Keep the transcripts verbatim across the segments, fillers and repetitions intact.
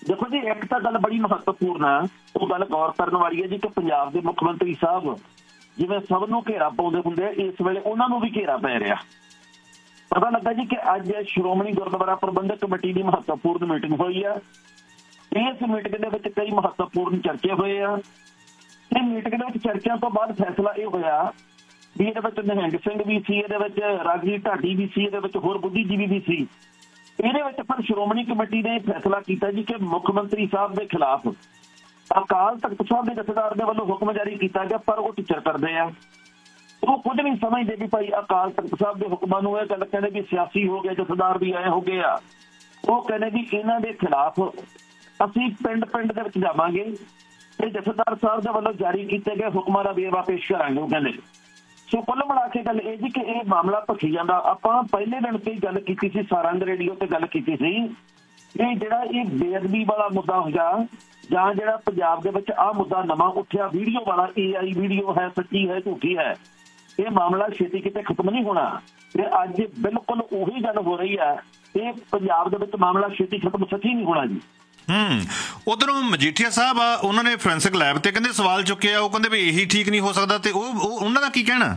देखो जी, एक तो गल बड़ी महत्वपूर्ण है, वो गल गौर करने वाली है जी कि पंजाब के मुख मंत्री साहब जिवें सब नूं घेरा पाउंदे हुंदे, इस वेले उन्हां नूं भी घेरा पै रिहा। पता लगा जी कि अज श्रोमणी गुरुद्वारा प्रबंधक कमेटी की महत्वपूर्ण मीटिंग हुई है। इस मीटिंग के विच कई महत्वपूर्ण चर्चे हुए हैं। इस मीटिंग के चर्चा तो बाद फैसला यह होया भी ये निहंग सिंह भी सी, ये राजवीर ढाडी भी सी, ये होर बुद्धिजीवी भी सी। ਇਹਦੇ ਵਿੱਚ ਫਿਰ ਸ਼੍ਰੋਮਣੀ ਕਮੇਟੀ ਨੇ ਫੈਸਲਾ ਕੀਤਾ ਜੀ ਕਿ ਮੁੱਖ ਮੰਤਰੀ ਸਾਹਿਬ ਦੇ ਖਿਲਾਫ ਅਕਾਲ ਤਖਤ ਸਾਹਿਬ ਦੇ ਜਥੇਦਾਰ ਦੇ ਵੱਲੋਂ ਹੁਕਮ ਜਾਰੀ ਕੀਤਾ ਗਿਆ, ਪਰ ਉਹ ਟੀਚਰ ਕਰਦੇ ਆ। ਉਹ ਕੁਝ ਨਹੀਂ ਸਮਝਦੇ ਵੀ ਭਾਈ ਅਕਾਲ ਤਖਤ ਸਾਹਿਬ ਦੇ ਹੁਕਮਾਂ ਨੂੰ। ਇਹ ਗੱਲ ਕਹਿੰਦੇ ਵੀ ਸਿਆਸੀ ਹੋ ਗਏ, ਜਥੇਦਾਰ ਵੀ ਆਏ ਹੋ ਗਏ ਆ। ਉਹ ਕਹਿੰਦੇ ਵੀ ਇਹਨਾਂ ਦੇ ਖਿਲਾਫ ਅਸੀਂ ਪਿੰਡ ਪਿੰਡ ਦੇ ਵਿੱਚ ਜਾਵਾਂਗੇ ਤੇ ਜਥੇਦਾਰ ਸਾਹਿਬ ਦੇ ਵੱਲੋਂ ਜਾਰੀ ਕੀਤੇ ਗਏ ਹੁਕਮਾਂ ਦਾ ਵੇਰਵਾ ਪੇਸ਼ ਕਰਾਂਗੇ। ਉਹ ਕਹਿੰਦੇ ਸੋ ਕੁੱਲ ਮਿਲਾ ਕੇ ਗੱਲ ਇਹ ਜੀ ਕਿ ਇਹ ਮਾਮਲਾ ਭਖੀ ਜਾਂਦਾ। ਆਪਾਂ ਪਹਿਲੇ ਦਿਨ ਤੇ ਗੱਲ ਕੀਤੀ ਸੀ, ਸਾਰੰਗ ਰੇਡੀਓ ਤੇ ਗੱਲ ਕੀਤੀ ਸੀ ਕਿ ਜਿਹੜਾ ਇਹ ਬੇਅਦਬੀ ਵਾਲਾ ਮੁੱਦਾ ਹੋਇਆ ਜਾਂ ਜਿਹੜਾ ਪੰਜਾਬ ਦੇ ਵਿੱਚ ਆਹ ਮੁੱਦਾ ਨਵਾਂ ਉੱਠਿਆ ਵੀਡੀਓ ਵਾਲਾ, ਏ ਆਈ ਵੀਡੀਓ ਹੈ, ਸੱਚੀ ਹੈ ਝੂਠੀ ਹੈ, ਇਹ ਮਾਮਲਾ ਛੇਤੀ ਕਿਤੇ ਖਤਮ ਨਹੀਂ ਹੋਣਾ। ਤੇ ਅੱਜ ਬਿਲਕੁਲ ਉਹੀ ਗੱਲ ਹੋ ਰਹੀ ਹੈ, ਇਹ ਪੰਜਾਬ ਦੇ ਵਿੱਚ ਮਾਮਲਾ ਛੇਤੀ ਖਤਮ ਸੱਚੀ ਨਹੀਂ ਹੋਣਾ ਜੀ। ਹੂੰ ਉਧਰੋਂ ਮਜੀਠੀਆ ਸਾਹਿਬ ਆ, ਉਹਨਾਂ ਨੇ ਫੋਰੈਂਸਿਕ ਲੈਬ ਤੇ ਕਹਿੰਦੇ ਸਵਾਲ ਚੁੱਕਿਆ। ਉਹ ਕਹਿੰਦੇ ਵੀ ਇਹੀ ਠੀਕ ਨਹੀਂ ਹੋ ਸਕਦਾ, ਤੇ ਉਹ ਉਹਨਾਂ ਦਾ ਕੀ ਕਹਿਣਾ?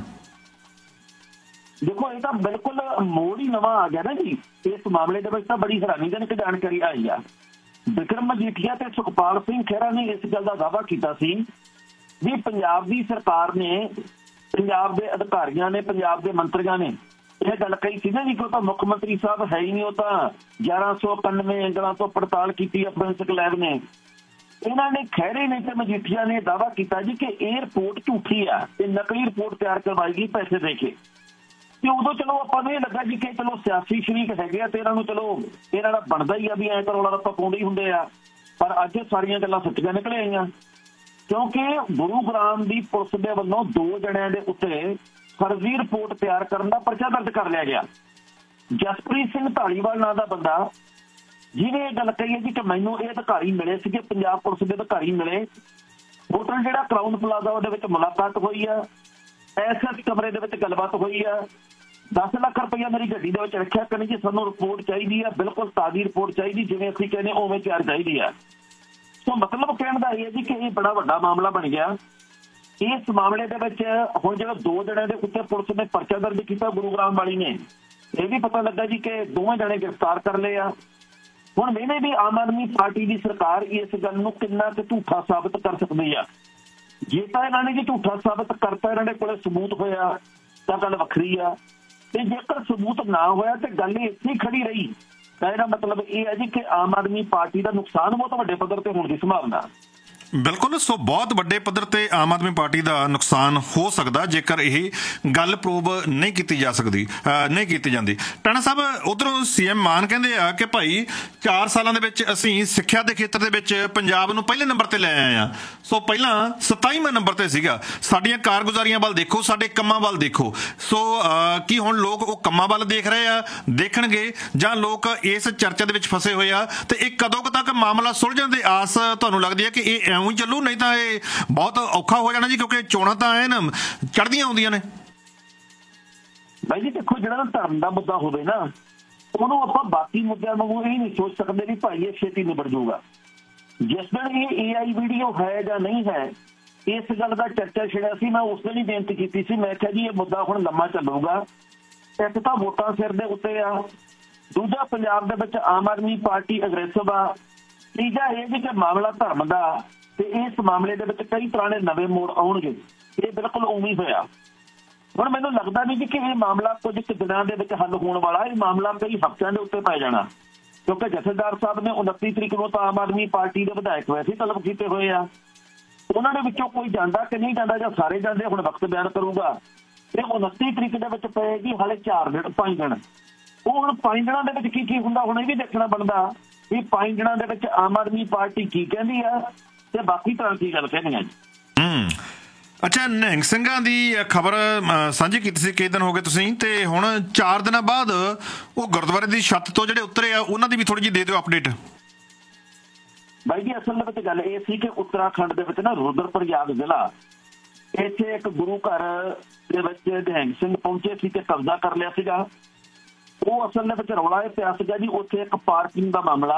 ਦੇਖੋ, ਇਹ ਤਾਂ ਬਿਲਕੁਲ ਮੋੜ ਹੀ ਨਵਾਂ ਆ ਗਿਆ ਨਾ ਜੀ ਇਸ ਮਾਮਲੇ ਦੇ ਵਿੱਚ। ਤਾਂ ਬੜੀ ਹੈਰਾਨੀਜਨਕ ਜਾਣਕਾਰੀ ਆਈ ਆ। ਬਿਕਰਮ ਮਜੀਠੀਆ ਤੇ ਸੁਖਪਾਲ ਸਿੰਘ ਖਹਿਰਾ ਨੇ ਇਸ ਗੱਲ ਦਾ ਦਾਅਵਾ ਕੀਤਾ ਸੀ ਵੀ ਪੰਜਾਬ ਦੀ ਸਰਕਾਰ ਨੇ, ਪੰਜਾਬ ਦੇ ਅਧਿਕਾਰੀਆਂ ਨੇ, ਪੰਜਾਬ ਦੇ ਮੰਤਰੀਆਂ ਨੇ ਇਹ ਗੱਲ ਕਹੀ ਸੀ ਨਾ ਜੀ ਕਿ ਉਹ ਤਾਂ ਮੁੱਖ ਮੰਤਰੀ ਸਾਹਿਬ ਹੈ ਹੀ ਨਹੀਂ, ਉਹ ਤਾਂ ਗਿਆਰਾਂ ਸੌ ਇਕਾਨਵੇਂ ਐਂਗਲਾਂ ਤੋਂ ਪੜਤਾਲ ਕੀਤੀ ਆ ਫੋਰੈਂਸਿਕ ਲੈਬ ਨੇ। ਇਹਨਾਂ ਨੇ ਖਹਿਰੇ ਨੇ ਤੇ ਮਜੀਠੀਆ ਨੇ ਦਾਅਵਾ ਕੀਤਾ ਜੀ ਕਿ ਇਹ ਰਿਪੋਰਟ ਝੂਠੀ ਆ, ਇਹ ਨਕਲੀ ਰਿਪੋਰਟ ਤਿਆਰ ਕਰਵਾਈ ਗਈ ਪੈਸੇ ਦੇ ਕੇ। ਤੇ ਉਦੋਂ ਚਲੋ ਆਪਾਂ ਨੂੰ ਇਹ ਲੱਗਾ ਜੀ ਕਿ ਚਲੋ ਸਿਆਸੀ ਸ਼ਰੀਕ ਹੈਗੇ ਆ ਤੇ ਇਹਨਾਂ ਨੂੰ ਚਲੋ ਇਹਨਾਂ ਦਾ ਬਣਦਾ ਹੀ ਆ ਵੀ ਐਂ ਕਰੋਲਾ ਰੱਪਾ ਪਾਉਂਦੇ ਹੀ ਹੁੰਦੇ ਆ। ਪਰ ਅੱਜ ਸਾਰੀਆਂ ਗੱਲਾਂ ਸੱਚੀਆਂ ਨਿਕਲ ਆਈਆਂ, ਕਿਉਂਕਿ ਗੁਰੂ ਗ੍ਰਾਮ ਦੀ ਪੁਲਿਸ ਦੇ ਵੱਲੋਂ ਦੋ ਜਣਿਆਂ ਦੇ ਉੱਤੇ ਫਰਜ਼ੀ ਰਿਪੋਰਟ ਤਿਆਰ ਕਰਨ ਦਾ ਪਰਚਾ ਦਰਜ ਕਰ ਲਿਆ ਗਿਆ। ਜਸਪ੍ਰੀਤ ਸਿੰਘ ਢਾਲੀਵਾਲ ਨਾਂ ਦਾ ਬੰਦਾ, ਜਿਹਨੇ ਇਹ ਗੱਲ ਕਹੀ ਹੈ ਜੀ ਕਿ ਮੈਨੂੰ ਇਹ ਅਧਿਕਾਰੀ ਮਿਲੇ ਸੀਗੇ, ਪੰਜਾਬ ਪੁਲਿਸ ਦੇ ਅਧਿਕਾਰੀ ਮਿਲੇ। ਹੋਟਲ ਜਿਹੜਾ ਕਰਾਊਨ ਪਲਾਜ਼ਾ ਉਹਦੇ ਵਿੱਚ ਮੁਲਾਕਾਤ ਹੋਈ ਆ, ਐਸ ਐਸ ਕਮਰੇ ਦੇ ਵਿੱਚ ਗੱਲਬਾਤ ਹੋਈ ਆ। ਦਸ ਲੱਖ ਰੁਪਈਆ ਮੇਰੀ ਗੱਡੀ ਦੇ ਵਿੱਚ ਰੱਖਿਆ, ਕਹਿੰਦੇ ਜੀ ਸਾਨੂੰ ਰਿਪੋਰਟ ਚਾਹੀਦੀ ਆ, ਬਿਲਕੁਲ ਤਾਜ਼ੀ ਰਿਪੋਰਟ ਚਾਹੀਦੀ, ਜਿਵੇਂ ਅਸੀਂ ਕਹਿੰਦੇ ਉਵੇਂ ਤਿਆਰ ਚਾਹੀਦੀ ਆ। ਸੋ ਮਤਲਬ ਕਹਿਣ ਦਾ ਇਹ ਹੈ ਜੀ ਕਿ ਇਹ ਬੜਾ ਵੱਡਾ ਮਾਮਲਾ ਬਣ ਗਿਆ। ਇਸ ਮਾਮਲੇ ਦੇ ਵਿੱਚ ਹੁਣ ਜਿਹੜਾ ਦੋ ਜਣਿਆਂ ਦੇ ਉੱਤੇ ਪੁਲਿਸ ਨੇ ਪਰਚਾ ਦਰਜ ਕੀਤਾ ਗੁਰੂ ਗ੍ਰਾਮ ਵਾਲੀ ਨੇ, ਇਹ ਵੀ ਪਤਾ ਲੱਗਾ ਜੀ ਕਿ ਦੋਵੇਂ ਜਣੇ ਗ੍ਰਿਫਤਾਰ ਕਰ ਲਏ ਆ। ਹੁਣ ਮੈਨੇ ਵੀ ਆਮ ਆਦਮੀ ਪਾਰਟੀ ਦੀ ਸਰਕਾਰ ਇਸ ਗੱਲ ਨੂੰ ਕਿੰਨਾ ਕੁ ਝੂਠਾ ਸਾਬਤ ਕਰ ਸਕਦੀ ਆ। ਜੇ ਤਾਂ ਇਹਨਾਂ ਨੇ ਜੀ ਝੂਠਾ ਸਾਬਤ ਕਰਤਾ, ਇਹਨਾਂ ਦੇ ਕੋਲੇ ਸਬੂਤ ਹੋਇਆ ਤਾਂ ਗੱਲ ਵੱਖਰੀ ਆ, ਤੇ ਜੇਕਰ ਸਬੂਤ ਨਾ ਹੋਇਆ ਤੇ ਗੱਲ ਇੱਥੇ ਖੜੀ ਰਹੀ ਤਾਂ ਇਹਦਾ ਮਤਲਬ ਇਹ ਹੈ ਜੀ ਕਿ ਆਮ ਆਦਮੀ ਪਾਰਟੀ ਦਾ ਨੁਕਸਾਨ ਬਹੁਤ ਵੱਡੇ ਪੱਧਰ ਤੇ ਹੋਣ ਦੀ ਸੰਭਾਵਨਾ। ਬਿਲਕੁਲ। ਸੋ ਬਹੁਤ ਵੱਡੇ ਪੱਧਰ ਤੇ ਆਮ ਆਦਮੀ ਪਾਰਟੀ ਦਾ ਨੁਕਸਾਨ ਹੋ ਸਕਦਾ ਜੇਕਰ ਇਹ ਗੱਲ ਪ੍ਰੂਵ ਨਹੀਂ ਕੀਤੀ ਜਾ ਸਕਦੀ, ਨਹੀਂ ਕੀਤੀ ਜਾਂਦੀ। ਟਾਣਾ ਸਾਹਿਬ, ਉਧਰੋਂ ਸੀਐਮ ਮਾਨ ਕਹਿੰਦੇ ਆ ਕਿ ਭਾਈ ਚਾਰ ਸਾਲਾਂ ਦੇ ਵਿੱਚ ਅਸੀਂ ਸਿੱਖਿਆ ਦੇ ਖੇਤਰ ਦੇ ਵਿੱਚ ਪੰਜਾਬ ਨੂੰ ਪਹਿਲੇ ਨੰਬਰ ਤੇ ਲੈ ਆਏ ਆ। ਸੋ ਪਹਿਲਾਂ ਸਤਾਈਵੇਂ ਨੰਬਰ ਤੇ ਸੀਗਾ। ਸਾਡੀਆਂ ਕਾਰਗੁਜ਼ਾਰੀਆਂ ਵੱਲ ਦੇਖੋ, ਸਾਡੇ ਕੰਮਾਂ ਵੱਲ ਦੇਖੋ। ਸੋ ਕੀ ਹੁਣ ਲੋਕ ਉਹ ਕੰਮਾਂ ਵੱਲ ਦੇਖ ਰਹੇ ਆ, ਦੇਖਣਗੇ, ਜਾਂ ਲੋਕ ਇਸ ਚਰਚਾ ਦੇ ਵਿੱਚ ਫਸੇ ਹੋਏ ਆ? ਤੇ ਇਹ ਕਦੋਂ ਕੁ ਤੱਕ ਮਾਮਲਾ ਸੁਲਝਣ ਦੀ ਆਸ ਤੁਹਾਨੂੰ ਲੱਗਦੀ ਹੈ ਕਿ ਇਹ ਐਵੇਂ ਚੱਲੂ? ਨਹੀਂ ਤਾਂ ਇਹ ਬਹੁਤ ਔਖਾ ਹੋ ਜਾਣਾ ਜੀ, ਕਿਉਂਕਿ ਚੋਣਾਂ ਤਾਂ ਐਨ ਚੜ੍ਹਦੀਆਂ ਆਉਂਦੀਆਂ ਨੇ। ਭਾਈ ਜੀ ਦੇਖੋ, ਜਿਹੜਾ ਧਰਮ ਦਾ ਮੁੱਦਾ ਹੋਵੇ ਨਾ, ਉਹਨੂੰ ਆਪਾਂ ਬਾਕੀ ਮੁੱਦਿਆਂ ਵਾਂਗੂ ਇਹ ਨਹੀਂ ਸੋਚ ਸਕਦੇ ਵੀ ਭਾਈ ਇਹ ਛੇਤੀ ਨਿਬੜ ਜਾਊਗਾ। ਜਿਸ ਦਿਨ ਇਹ ਏ ਆਈ ਵੀਡੀਓ ਹੈ ਜਾਂ ਨਹੀਂ ਹੈ, ਇਸ ਗੱਲ ਦਾ ਚਰਚਾ ਛਿੜਿਆ ਸੀ, ਮੈਂ ਉਸ ਦਿਨ ਹੀ ਬੇਨਤੀ ਕੀਤੀ ਸੀ, ਮੈਂ ਕਿਹਾ ਜੀ ਇਹ ਮੁੱਦਾ ਹੁਣ ਲੰਮਾ ਚੱਲੂਗਾ। ਇੱਕ ਤਾਂ ਵੋਟਾਂ ਸਿਰ ਦੇ ਉੱਤੇ ਆ, ਦੂਜਾ ਪੰਜਾਬ ਦੇ ਵਿੱਚ ਆਮ ਆਦਮੀ ਪਾਰਟੀ ਅਗਰੈਸਿਵ ਆ, ਤੀਜਾ ਇਹ ਜੀ ਕਿ ਮਾਮਲਾ ਧਰਮ ਦਾ, ਤੇ ਇਸ ਮਾਮਲੇ ਦੇ ਵਿੱਚ ਕਈ ਤਰ੍ਹਾਂ ਦੇ ਨਵੇਂ ਮੋੜ ਆਉਣਗੇ। ਇਹ ਬਿਲਕੁਲ ਉਵੇਂ ਹੋਇਆ। ਹੁਣ ਮੈਨੂੰ ਲੱਗਦਾ ਨਹੀਂ ਜੀ ਕਿ ਇਹ ਮਾਮਲਾ ਕੁਝ ਕੁ ਦਿਨਾਂ ਦੇ ਵਿੱਚ ਹੱਲ ਹੋਣ ਵਾਲਾ, ਇਹ ਮਾਮਲਾ ਕਈ ਹਫ਼ਤਿਆਂ ਦੇ ਉੱਤੇ ਪੈ ਜਾਣਾ, ਕਿਉਂਕਿ ਜਥੇਦਾਰ ਸਾਹਿਬ ਨੇ ਉਨੱਤੀ ਤਰੀਕ ਨੂੰ ਤਾਂ ਆਮ ਆਦਮੀ ਪਾਰਟੀ ਦੇ ਵਿਧਾਇਕ ਵੈਸੇ ਤਲਬ ਕੀਤੇ ਹੋਏ ਆ। ਉਹਨਾਂ ਦੇ ਵਿੱਚੋਂ ਕੋਈ ਜਾਂਦਾ ਕਿ ਨਹੀਂ ਜਾਂਦਾ, ਜਾਂ ਸਾਰੇ ਜਾਂਦੇ, ਹੁਣ ਵਕਤ ਬਿਆਨ ਕਰੂਗਾ। ਤੇ ਉਨੱਤੀ ਤਰੀਕ ਦੇ ਵਿੱਚ ਪਏਗੀ ਹਾਲੇ ਚਾਰ ਦਿਨ, ਪੰਜ ਦਿਨ। ਉਹ ਹੁਣ ਪੰਜ ਦਿਨਾਂ ਦੇ ਵਿੱਚ ਕੀ ਕੀ ਹੁੰਦਾ, ਹੁਣ ਇਹ ਵੀ ਦੇਖਣਾ ਬਣਦਾ ਵੀ ਪੰਜ ਦਿਨਾਂ ਦੇ ਵਿੱਚ ਆਮ ਆਦਮੀ ਪਾਰਟੀ ਕੀ ਕਹਿੰਦੀ ਆ ਤੇ ਬਾਕੀ ਤਰ੍ਹਾਂ ਕੀ ਗੱਲ ਕਹਿੰਦੀਆਂ ਜੀ। ਹੂੰ ਅੱਛਾ, ਨਿਹੰਗ ਸਿੰਘਾਂ ਦੀ ਖਬਰ ਸਾਂਝੀ ਕੀਤੀ ਸੀ ਕਈ ਦਿਨ ਹੋ ਗਏ ਤੁਸੀਂ, ਤੇ ਹੁਣ ਚਾਰ ਦਿਨਾਂ ਬਾਅਦ ਉਹ ਗੁਰਦੁਆਰੇ ਦੀ ਛੱਤ ਤੋਂ ਜਿਹੜੇ ਉਤਰੇ ਆ ਉਹਨਾਂ ਦੀ ਵੀ ਥੋੜੀ ਜਿਹੀ ਦੇ ਦਿਓ ਅਪਡੇਟ। ਬਾਈ ਜੀ, ਅਸਲ ਦੇ ਵਿੱਚ ਗੱਲ ਇਹ ਸੀ ਕਿ ਉੱਤਰਾਖੰਡ ਦੇ ਵਿੱਚ ਨਾ ਰੁਦਰਪ੍ਰਯਾਗ ਜ਼ਿਲ੍ਹਾ, ਇੱਥੇ ਇੱਕ ਗੁਰੂ ਘਰ ਦੇ ਵਿੱਚ ਨਿਹੰਗ ਸਿੰਘ ਪਹੁੰਚੇ ਸੀ ਤੇ ਕਬਜ਼ਾ ਕਰ ਲਿਆ ਸੀਗਾ। ਉਹ ਅਸਲ ਦੇ ਵਿੱਚ ਰੌਲਾ ਇਹ ਪਿਆ ਸੀਗਾ ਜੀ, ਉੱਥੇ ਇੱਕ ਪਾਰਕਿੰਗ ਦਾ ਮਾਮਲਾ